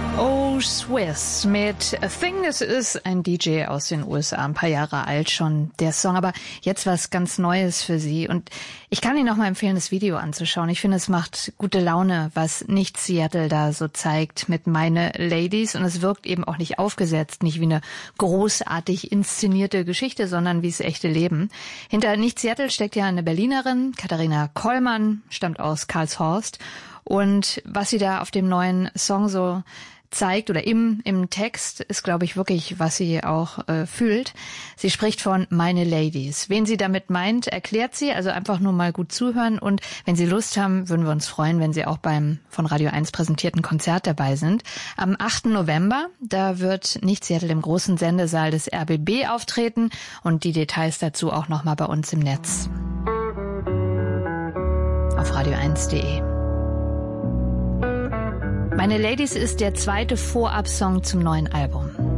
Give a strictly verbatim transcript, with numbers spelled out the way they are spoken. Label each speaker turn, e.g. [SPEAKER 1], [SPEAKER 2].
[SPEAKER 1] Oh Swiss mit A Thing. Das ist ein D J aus den U S A, ein paar Jahre alt schon, der Song. Aber jetzt was ganz Neues für Sie. Und ich kann Ihnen noch mal empfehlen, das Video anzuschauen. Ich finde, es macht gute Laune, was Nicht Seattle da so zeigt mit Meine Ladies. Und es wirkt eben auch nicht aufgesetzt, nicht wie eine großartig inszenierte Geschichte, sondern wie das echte Leben. Hinter Nicht Seattle steckt ja eine Berlinerin, Katharina Kollmann, stammt aus Karlshorst. Und was sie da auf dem neuen Song so zeigt oder im im Text ist, glaube ich, wirklich, was sie auch äh, fühlt. Sie spricht von Meine Ladies. Wen sie damit meint, erklärt sie, also einfach nur mal gut zuhören. Und wenn Sie Lust haben, würden wir uns freuen, wenn Sie auch beim von Radio eins präsentierten Konzert dabei sind. Am achten November, da wird Nicht Seattle im großen Sendesaal des R B B auftreten und die Details dazu auch nochmal bei uns im Netz. Auf radio eins punkt de. Meine Ladies ist der zweite Vorab-Song zum neuen Album.